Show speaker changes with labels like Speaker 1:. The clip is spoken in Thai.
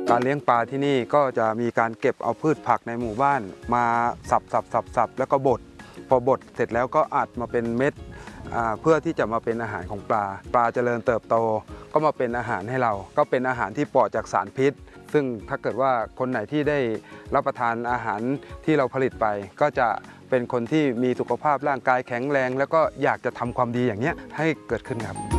Speaker 1: การเลี้ยงปลาที่นี่ก็จะมีการเก็บเอาพืชผักในหมู่บ้านมาสับแล้วก็บดพอบดเสร็จแล้วก็อัดมาเป็นเม็ดเพื่อที่จะมาเป็นอาหารของปลาเจริญเติบโตก็มาเป็นอาหารให้เราก็เป็นอาหารที่ปลอดจากสารพิษซึ่งถ้าเกิดว่าคนไหนที่ได้รับประทานอาหารที่เราผลิตไปก็จะเป็นคนที่มีสุขภาพร่างกายแข็งแรงแล้วก็อยากจะทำความดีอย่างนี้ให้เกิดขึ้นครับ